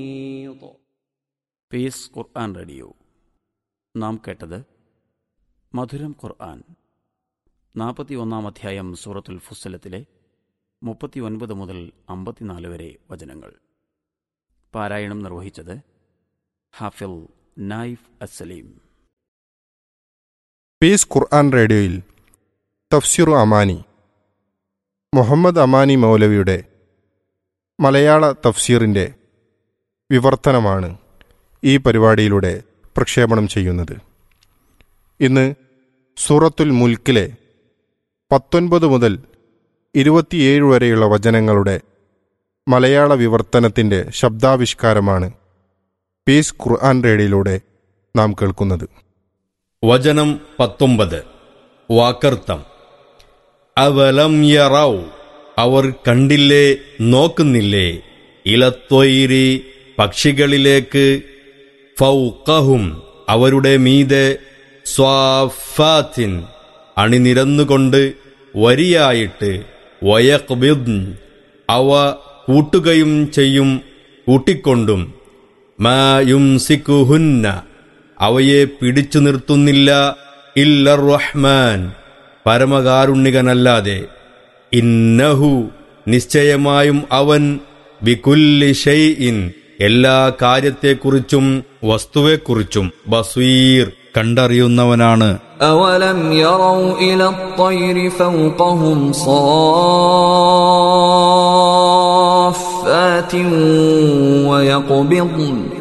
Piece ഖുർആൻ radio. നാം കേട്ടത് മധുരം ഖുർആൻ 41 അധ്യായം സൂറത്തുൽ ഫുസ്സിലത്തിലെ 39 മുതൽ 54 വരെ വചനങ്ങൾ. പാരായണം നിർവഹിച്ചത് ഹാഫിൽ നായിഫ് അസ്സലീം. പീസ് ഖുർആൻ റേഡിയോയിൽ തഫ്സീറു അമാനി, മുഹമ്മദ് അമാനി മൗലവിയുടെ മലയാള തഫ്സീറിൻ്റെ വിവർത്തനമാണ് ഈ പരിപാടിയിലൂടെ പ്രക്ഷേപണം ചെയ്യുന്നത്. ഇന്ന് സൂറത്തുൽ മുൽക്കിലെ 19 മുതൽ 27 വരെയുള്ള വചനങ്ങളുടെ മലയാള വിവർത്തനത്തിൻ്റെ ശബ്ദാവിഷ്കാരമാണ് പീസ് ഖുർആൻ റേഡിയോയിലൂടെ നാം കേൾക്കുന്നത്. വചനം 19. വാക്കർത്ഥം. അവലം യറൗ, അവർ കണ്ടില്ലേ, നോക്കുന്നില്ലേ, ഇലത്വയിരി, പക്ഷികളിലേക്ക്, ഫൗഖഹും, അവരുടെ മീതെ, സ്വാഫാത്തിൻ, അണിനിരന്നുകൊണ്ട്, വരിയായിട്ട്, വയഖ്ബിദ്ൻ, അവ കൂട്ടുകയും ചെയ്യും, കൂട്ടിക്കൊണ്ടും, മാ യുംസിക്കുഹുന്ന, അവയെ പിടിച്ചു നിർത്തുന്നില്ല, ഇല്ലർ റഹ്മാൻ, പരമകാരുണ്യകനല്ലാതെ, ഇന്നഹു, നിശ്ചയമായും അവൻ, ബികുല്ലി ഷൈഇൻ, എല്ലാ കാര്യത്തെക്കുറിച്ചും വസ്തുവെക്കുറിച്ചും, ബസീർ, കണ്ടറിയുന്നവനാണ്. അവലം യറൗ ഇലത്തൊയ്രി ഫൗഖഹും സാഫാത്തിൻ വയഖ്ബിദ്ൻ